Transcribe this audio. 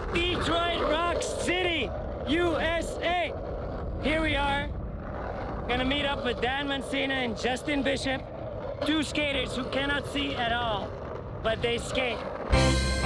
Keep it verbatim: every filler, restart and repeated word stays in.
Detroit Rock City, U S A. Here we are, gonna meet up with Dan Mancina and Justin Bishop, two skaters who cannot see at all, but they skate.